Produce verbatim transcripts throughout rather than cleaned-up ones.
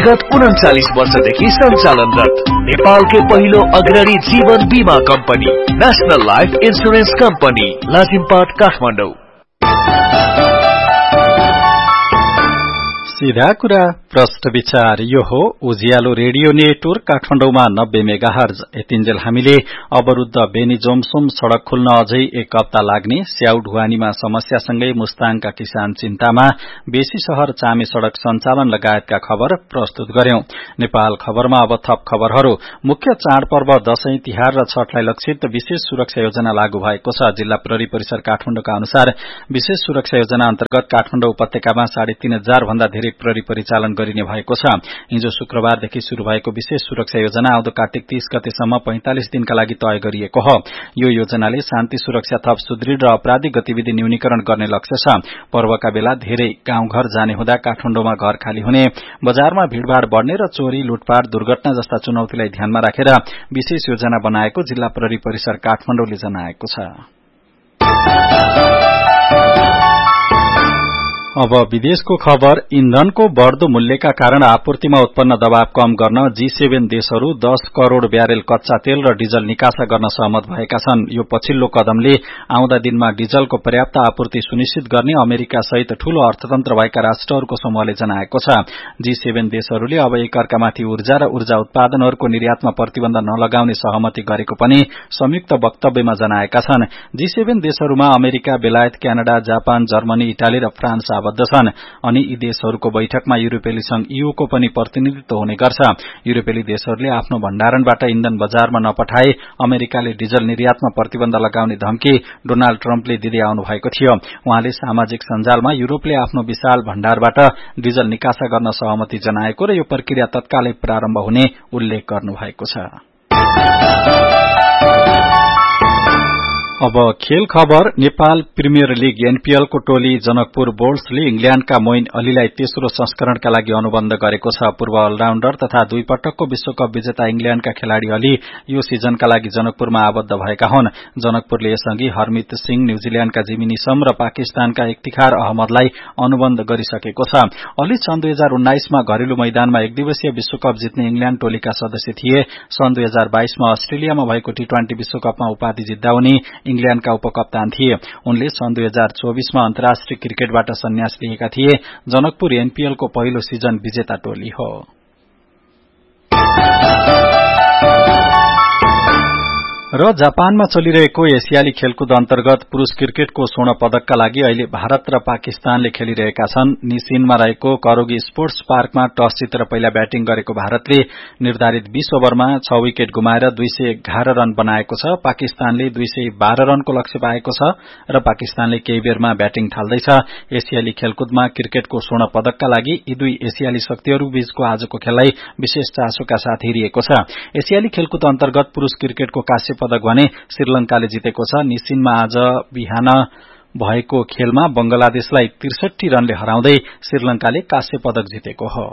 विगत उन्चालीस वर्षदेखि सञ्चालनरत नेपालकै पहिलो अग्रणी जीवन बीमा company national life insurance company Lazimpat Kathmandu. सीधा कुरा प्रश्न विचार यो हो उज्यालो रेडियो नेटवर्क काठमाडौँमा नब्बे मेगाहर्ज। यतिन्जेल हामीले अवरुद्ध बेनी जोमसोम सड़क खुल्न अझै एक हप्ता लाग्ने, स्याउ ढुवानीमा समस्यासँगै मुस्ताङका किसान चिन्तामा, बेसी शहर चामे सड़क सञ्चालन लगायतका खबर प्रस्तुत गर्यौं। नेपाल खबरमा अब थप खबरहरू। मुख्य चाडपर्व दशैं तिहार र छठलाई लक्षित विशेष सुरक्षा योजना लागू भएको छ। जिल्ला प्रहरी परिसर काठमाडौँका अनुसार विशेष सुरक्षा योजना अन्तर्गत काठमाडौँ उपत्यकामा साढे तीन हजार भन्दा धेरै प्रहरी परिचालन गरिने भएको छ। हिजो शुक्रबारदेखि शुरू भएको विशेष सुरक्षा योजना आउँदो कार्तिक तीस गतेसम्म पैंतालिस दिनका लागि तय गरिएको हो। यो योजनाले शान्ति सुरक्षा थप सुदृढ़ र आपराधिक गतिविधि न्यूनीकरण गर्ने लक्ष्य छ। पर्वका बेला धेरै गाउँघर जाने हुँदा काठमाडौँमा घर खाली हुने, बजारमा भीड़भाड़ बढ़ने र चोरी लुटपाट दुर्घटना जस्ता चुनौतीलाई ध्यानमा राखेर विशेष योजना बनाएको जिल्ला प्रहरी परिसर काठमाडौँले जनाएको छ। अब विदेशको खबर। इन्धनको बढ़दो मूल्यका कारण आपूर्तिमा उत्पन्न दबाव कम गर्न जी सेभेन देशहरू दस करोड़ ब्यारेल कच्चा तेल र डिजल निकासा गर्न सहमत भएका छन्। यो पछिल्लो कदमले आउँदा दिनमा डिजलको पर्याप्त आपूर्ति सुनिश्चित गर्ने अमेरिका सहित ठूलो अर्थतन्त्र भएका राष्ट्रहरूको समूहले जनाएको छ। जी सेभेन देशहरूले अब एकअर्कामाथि ऊर्जा र ऊर्जा उत्पादनहरूको निर्यातमा प्रतिबन्ध नलगाउने सहमति गरेको पनि संयुक्त वक्तव्यमा जनाएका छन्। जी सेभेन देशहरूमा अमेरिका, बेलायत, क्यानाडा, जापान, जर्मनी, इटाली र फ्रान्स आबद्ध छन्। अनि यी देशहरूको बैठकमा युरोपेली संघ ईयूको पनि प्रतिनिधित्व हुने गर्छ। युरोपेली देशहरूले आफ्नो भण्डारणबाट इन्धन बजारमा नपठाए अमेरिकाले डिजल निर्यातमा प्रतिबन्ध लगाउने धम्की डोनाल्ड ट्रम्पले दिँदै आउनु भएको थियो। उहाँले सामाजिक सञ्जालमा युरोपले आफ्नो विशाल भण्डारबाट डिजल निकासा गर्न सहमति जनाएको र यो प्रक्रिया तत्कालै प्रारम्भ हुने उल्लेख गर्नु भएको छ। अब खेल खबर। नेपाल प्रिमियर लीग एनपीएल को टोली जनकपुर बोल्ट्सले इंग्ल्याण्डका मोइन अलीलाई तेस्रो संस्करणका लागि अनुबन्ध गरेको छ। पूर्व अलराउण्डर तथा दुई पटकको विश्वकप विजेता इंग्ल्याण्डका खेलाड़ी अली यो सिजनका लागि जनकपुरमा आबद्ध भएका हुन्। जनकपुरले यसअघि हरमित सिंह, न्यूजील्याण्डका जिमी निसम र पाकिस्तानका इफ्तिखार अहमदलाई अनुबन्ध गरिसकेको छ। अली सन् दुई हजार उन्नाइसमा घरेलु मैदानमा एक दिवसीय विश्वकप जित्ने इंग्ल्याण्ड टोलीका सदस्य थिए। सन् दुई हजार बाइसमा अस्ट्रेलियामा भएको टी ट्वेन्टी विश्वकपमा उपाधि जित्दा उनी इंग्ल्याण्डका उपकप्तान थिए। उनले सन् दुई हजार चौबीसमा अन्तर्राष्ट्रिय क्रिकेटबाट सन्यास लिएका थिए। जनकपुर एनपीएलको पहिलो सिजन विजेता टोली हो। र जापानमा चलिरहेको एसियाली खेलकुद अन्तर्गत पुरूष क्रिकेटको स्वर्ण पदकका लागि अहिले भारत र पाकिस्तानले खेलिरहेका छन्। निसिनमा रहेको करोगी स्पोर्ट्स पार्कमा टस जितेर पहिला ब्याटिङ गरेको भारतले निर्धारित बीस ओभरमा छ विकेट गुमाएर दुई सय एघार रन बनाएको छ। पाकिस्तानले दुई सय बाह्र रनको लक्ष्य पाएको छ र पाकिस्तानले केही बेरमा ब्याटिङ थाल्दैछ। एसियाली खेलकुदमा क्रिकेटको स्वर्ण पदकका लागि यी दुई एसियाली शक्तिहरू बीचको आजको खेललाई विशेष चासोका साथ हेरिएको छ। एसियाली खेलकुद अन्तर्गत पुरूष क्रिकेटको काश्य पदक भने श्रीलंकाले जितेको छ। निसिनमा आज बिहान भएको खेलमा बंगलादेशलाई त्रिसठी रनले हराउँदै श्रीलंकाले काश्य पदक जितेको हो।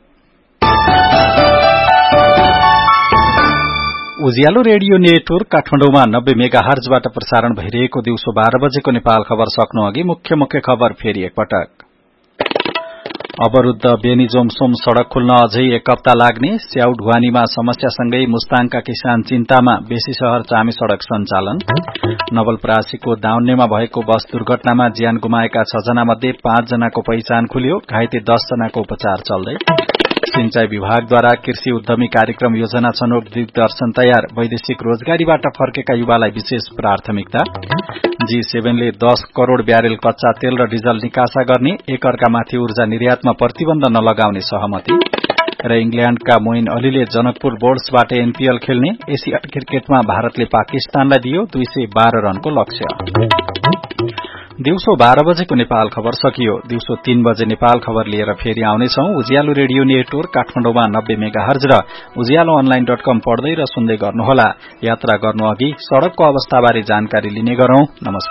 उज्यालो रेडियो नेटवर्क काठमाडौँमा नब्बे मेगाहर्जबाट प्रसारण भइरहेको दिउँसो बाह्र बजेको नेपाल खबर सक्नु अघि मुख्य मुख्य खबर फेरि एकपटक। अवरुद्ध बेनी जोमसोम सड़क खुल्न अझै एक हप्ता लाग्ने, स्याउ ढुवानीमा समस्यासँगै मुस्ताङका किसान चिन्तामा, बेसी शहर चामे सड़क सञ्चालन। नवलपरासीको दाउन्नेमा भएको बस दुर्घटनामा ज्यान गुमाएका छ जना मध्ये पाँच जनाको पहिचान खुल्यो, घाइते दस जनाको उपचार चल्दै। सिंचाई विभागद्वारा कृषि उद्यमी कार्यक्रम योजना छनौट दिग्दर्शन तयार, वैदेशिक रोजगारीबाट फर्केका युवालाई विशेष प्राथमिकता। जी सेभेनले दस करोड़ ब्यारेल कच्चा तेल र डिजल निकासा गर्ने, एकअर्कामाथि ऊर्जा निर्यातमा प्रतिबन्ध नलगाउने सहमति। र इंग्ल्याण्डका मोइन अलीले जनकपुर बोल्ट्सबाट एनपीएल खेल्ने, एसिया क्रिकेटमा भारतले पाकिस्तानलाई दियो दुई सय बाह्र रनको लक्ष्य। दिउँसो बाह्र बजेको नेपाल खबर सकियो। दिउँसो तीन बजे नेपाल खबर लिएर फेरि आउनेछौ। उज्यालो रेडियो नेटवर्क काठमाडौँमा नब्बे मेगाहर्ज र उज्यालो अनलाइन डट कम पढ्दै र सुन्दै गर्नुहोला। यात्रा गर्नु अघि सड़कको अवस्थाबारे जानकारी लिने गरौं। नमस्कार।